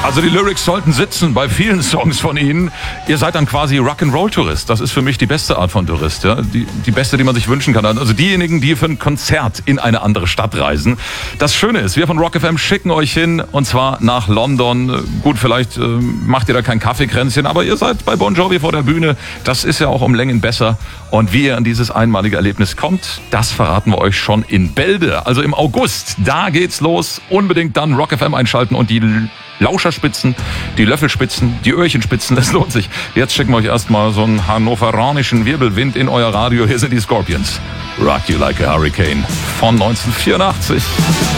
Also die Lyrics sollten sitzen bei vielen Songs von Ihnen. Ihr seid dann quasi Rock'n'Roll-Tourist. Das ist für mich die beste Art von Tourist. Ja? Die beste, die man sich wünschen kann. Also diejenigen, die für ein Konzert in eine andere Stadt reisen. Das Schöne ist, wir von Rock FM schicken euch hin, und zwar nach London. Gut, vielleicht macht ihr da kein Kaffeekränzchen, aber ihr seid bei Bon Jovi vor der Bühne. Das ist ja auch um Längen besser. Und wie ihr an dieses einmalige Erlebnis kommt, das verraten wir euch schon in Bälde. Also im August, da geht's los. Unbedingt dann Rock FM einschalten und die Lauscherspitzen, die Löffelspitzen, die Öhrchenspitzen, das lohnt sich. Jetzt schicken wir euch erstmal so einen hannoveranischen Wirbelwind in euer Radio. Hier sind die Scorpions. Rock You Like a Hurricane von 1984.